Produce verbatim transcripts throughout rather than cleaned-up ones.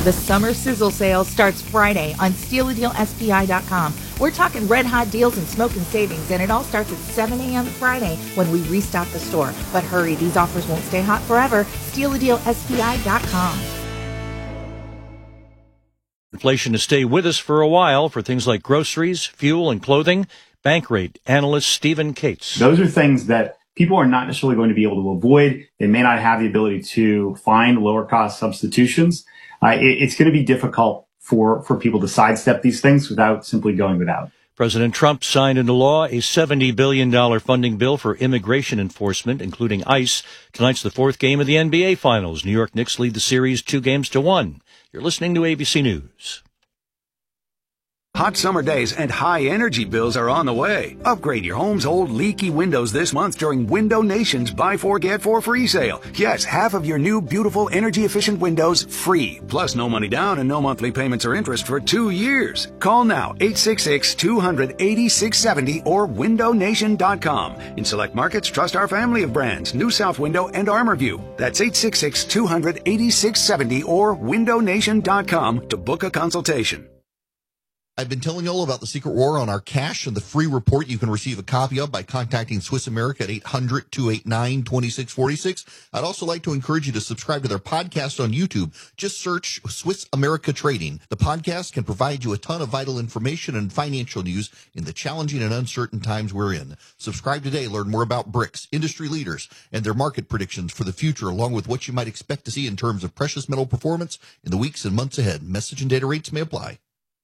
The summer sizzle sale starts Friday on steal a deal S P I dot com. We're talking red hot deals and smoking savings, and it all starts at seven a.m. Friday when we restock the store. But hurry, these offers won't stay hot forever. steal a deal S P I dot com. Inflation to stay with us for a while for things like groceries, fuel, and clothing. Bankrate analyst Stephen Cates. Those are things that people are not necessarily going to be able to avoid. They may not have the ability to find lower cost substitutions. Uh, it, it's going to be difficult for, for people to sidestep these things without simply going without. President Trump signed into law a seventy billion dollars funding bill for immigration enforcement, including ICE. Tonight's the fourth game of the N B A Finals. New York Knicks lead the series two games to one. You're listening to A B C News. Hot summer days and high energy bills are on the way. Upgrade your home's old leaky windows this month during Window Nation's Buy Four Get Four free sale. Yes, half of your new beautiful energy efficient windows free. Plus no money down and no monthly payments or interest for two years. Call now eight six six, two hundred, eighty-six seventy or window nation dot com. In select markets, trust our family of brands, New South Window and ArmorView. That's eight six six, two hundred, eighty-six seventy or window nation dot com to book a consultation. I've been telling you all about the secret war on our cash and the free report you can receive a copy of by contacting Swiss America at eight hundred, two eight nine, two six four six. I'd also like to encourage you to subscribe to their podcast on YouTube. Just search Swiss America Trading. The podcast can provide you a ton of vital information and financial news in the challenging and uncertain times we're in. Subscribe today. Learn more about BRICS, industry leaders, and their market predictions for the future, along with what you might expect to see in terms of precious metal performance in the weeks and months ahead. Message and data rates may apply.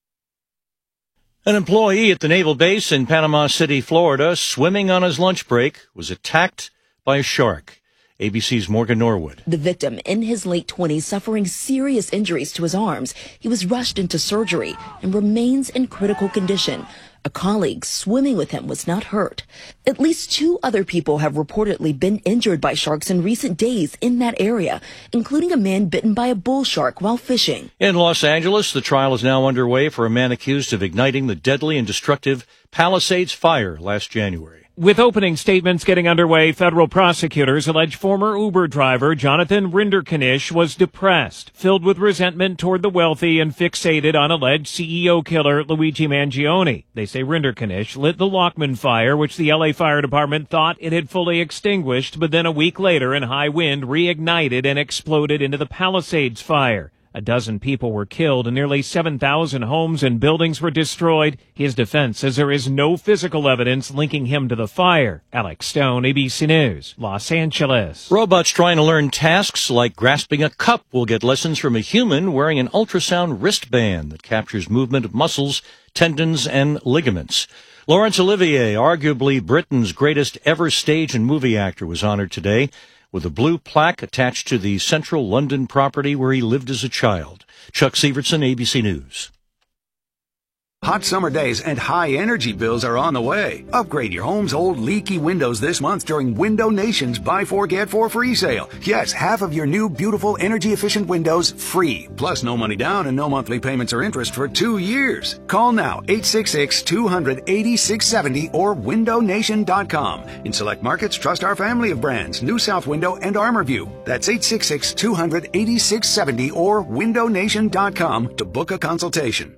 An employee at the naval base in Panama City, Florida, swimming on his lunch break, was attacked by a shark. A B C's Morgan Norwood. The victim, in his late twenties, suffering serious injuries to his arms. He was rushed into surgery and remains in critical condition. A colleague swimming with him was not hurt. At least two other people have reportedly been injured by sharks in recent days in that area, including a man bitten by a bull shark while fishing. In Los Angeles, the trial is now underway for a man accused of igniting the deadly and destructive Palisades fire last January. With opening statements getting underway, federal prosecutors allege former Uber driver Jonathan Rinderknecht was depressed, filled with resentment toward the wealthy, and fixated on alleged C E O killer Luigi Mangione. They say Rinderknecht lit the Lockman fire, which the L A Fire Department thought it had fully extinguished, but then a week later in high wind reignited and exploded into the Palisades fire. A dozen people were killed and nearly seven thousand homes and buildings were destroyed. His defense says there is no physical evidence linking him to the fire. Alex Stone, A B C News, Los Angeles. Robots trying to learn tasks like grasping a cup will get lessons from a human wearing an ultrasound wristband that captures movement of muscles, tendons, and ligaments. Laurence Olivier, arguably Britain's greatest ever stage and movie actor, was honored today with a blue plaque attached to the central London property where he lived as a child. Chuck Severson, A B C News. Hot summer days and high energy bills are on the way. Upgrade your home's old leaky windows this month during Window Nation's Buy Four Get Four free sale. Yes, half of your new beautiful energy efficient windows free. Plus no money down and no monthly payments or interest for two years. Call now eight six six, two hundred, eighty-six seventy or window nation dot com. In select markets, trust our family of brands, New South Window and ArmorView. That's eight six six, two hundred, eighty-six seventy or window nation dot com to book a consultation.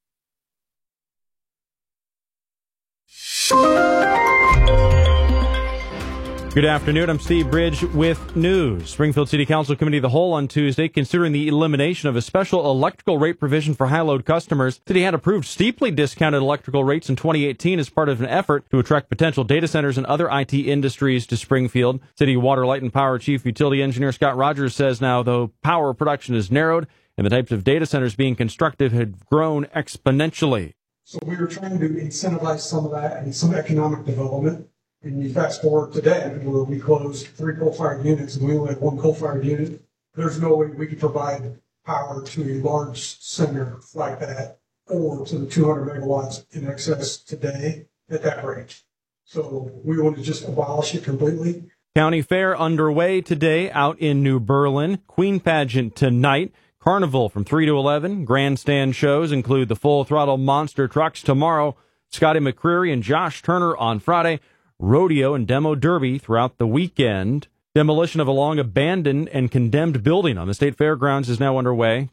Good afternoon. I'm Steve Bridge with news. Springfield City Council Committee of the Whole on Tuesday considering the elimination of a special electrical rate provision for high-load customers. City had approved steeply discounted electrical rates in twenty eighteen as part of an effort to attract potential data centers and other I T industries to Springfield. City Water, Light, and Power Chief Utility Engineer Scott Rogers says now, though, power production is narrowed and the types of data centers being constructed have grown exponentially. So we were trying to incentivize some of that and some economic development. And you fast forward today, where we closed three coal-fired units and we only had one coal-fired unit. There's no way we could provide power to a large center like that or to the two hundred megawatts in excess today at that rate. So we want to just abolish it completely. County Fair underway today out in New Berlin. Queen Pageant tonight. Carnival from three to eleven. Grandstand shows include the Full Throttle Monster Trucks tomorrow. Scotty McCreery and Josh Turner on Friday. Rodeo and Demo Derby throughout the weekend. Demolition of a long abandoned and condemned building on the state fairgrounds is now underway.